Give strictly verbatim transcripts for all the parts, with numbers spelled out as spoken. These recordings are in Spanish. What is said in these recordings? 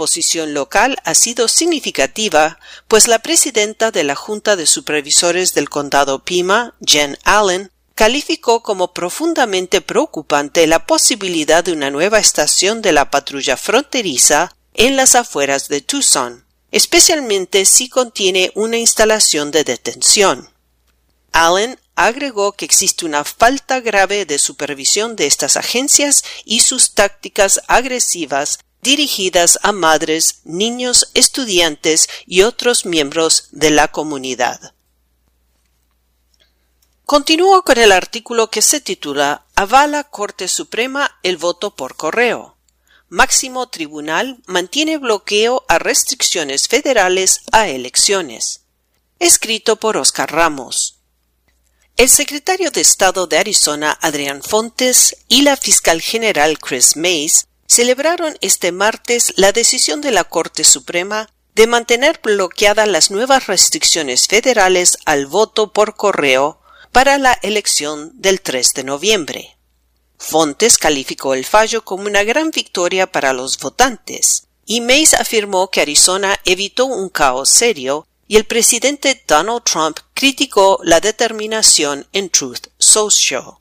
oposición local ha sido significativa, pues la presidenta de la Junta de Supervisores del Condado Pima, Jen Allen, calificó como profundamente preocupante la posibilidad de una nueva estación de la patrulla fronteriza en las afueras de Tucson, especialmente si contiene una instalación de detención. Allen agregó que existe una falta grave de supervisión de estas agencias y sus tácticas agresivas dirigidas a madres, niños, estudiantes y otros miembros de la comunidad. Continúo con el artículo que se titula Avala Corte Suprema el voto por correo. Máximo Tribunal mantiene bloqueo a restricciones federales a elecciones. Escrito por Oscar Ramos. El secretario de Estado de Arizona, Adrián Fontes, y la fiscal general Chris Mays celebraron este martes la decisión de la Corte Suprema de mantener bloqueadas las nuevas restricciones federales al voto por correo para la elección del tres de noviembre. Fontes calificó el fallo como una gran victoria para los votantes, y Mays afirmó que Arizona evitó un caos serio, y el presidente Donald Trump criticó la determinación en Truth Social.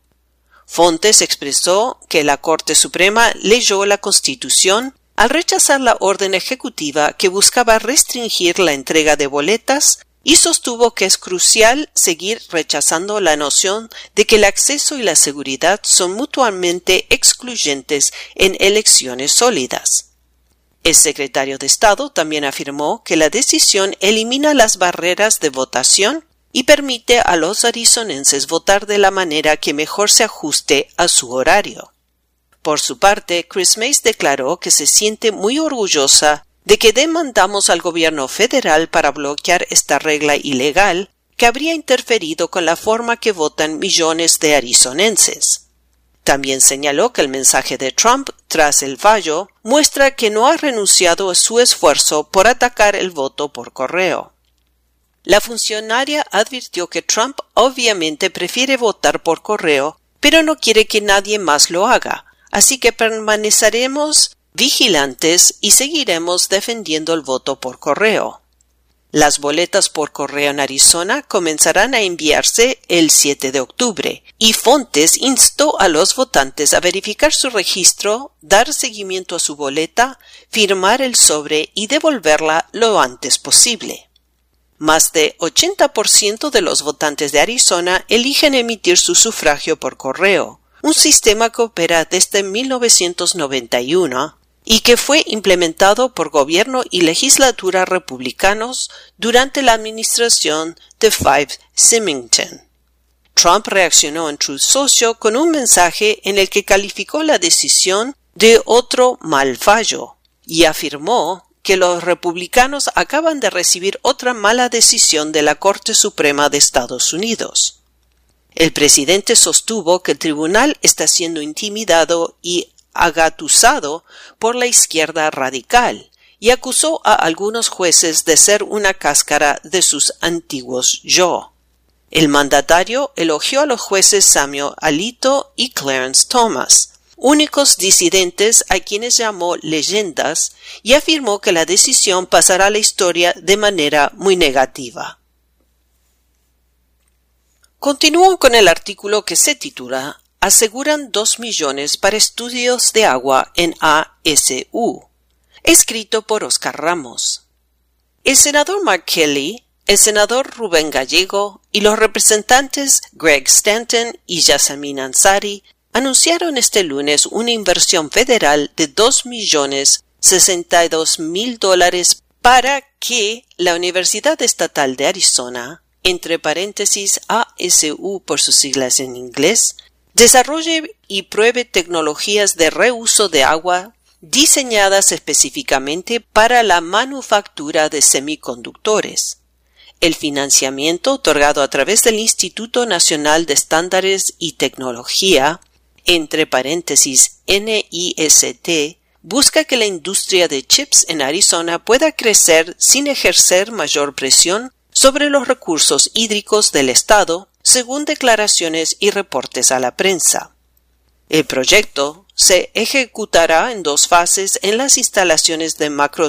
Fontes expresó que la Corte Suprema leyó la Constitución al rechazar la orden ejecutiva que buscaba restringir la entrega de boletas y sostuvo que es crucial seguir rechazando la noción de que el acceso y la seguridad son mutuamente excluyentes en elecciones sólidas. El secretario de Estado también afirmó que la decisión elimina las barreras de votación y permite a los arizonenses votar de la manera que mejor se ajuste a su horario. Por su parte, Chris Mays declaró que se siente muy orgullosa de que demandamos al gobierno federal para bloquear esta regla ilegal que habría interferido con la forma que votan millones de arizonenses. También señaló que el mensaje de Trump tras el fallo muestra que no ha renunciado a su esfuerzo por atacar el voto por correo. La funcionaria advirtió que Trump obviamente prefiere votar por correo, pero no quiere que nadie más lo haga, así que permaneceremos vigilantes y seguiremos defendiendo el voto por correo. Las boletas por correo en Arizona comenzarán a enviarse el siete de octubre, y Fontes instó a los votantes a verificar su registro, dar seguimiento a su boleta, firmar el sobre y devolverla lo antes posible. Más de ochenta por ciento de los votantes de Arizona eligen emitir su sufragio por correo, un sistema que opera desde mil novecientos noventa y uno y que fue implementado por gobierno y legislatura republicanos durante la administración de Five Symington. Trump reaccionó en Truth Social con un mensaje en el que calificó la decisión de otro mal fallo y afirmó que los republicanos acaban de recibir otra mala decisión de la Corte Suprema de Estados Unidos. El presidente sostuvo que el tribunal está siendo intimidado y agatusado por la izquierda radical y acusó a algunos jueces de ser una cáscara de sus antiguos yo. El mandatario elogió a los jueces Samuel Alito y Clarence Thomas, únicos disidentes a quienes llamó leyendas, y afirmó que la decisión pasará a la historia de manera muy negativa. Continúo con el artículo que se titula Aseguran dos millones para estudios de agua en A S U, escrito por Oscar Ramos. El senador Mark Kelly, el senador Rubén Gallego y los representantes Greg Stanton y Yasamin Ansari anunciaron este lunes una inversión federal de dos millones sesenta y dos mil dólares para que la Universidad Estatal de Arizona, entre paréntesis A S U por sus siglas en inglés, desarrolle y pruebe tecnologías de reuso de agua diseñadas específicamente para la manufactura de semiconductores. El financiamiento otorgado a través del Instituto Nacional de Estándares y Tecnología, entre paréntesis N I S T, busca que la industria de chips en Arizona pueda crecer sin ejercer mayor presión sobre los recursos hídricos del estado, según declaraciones y reportes a la prensa. El proyecto se ejecutará en dos fases en las instalaciones de Macro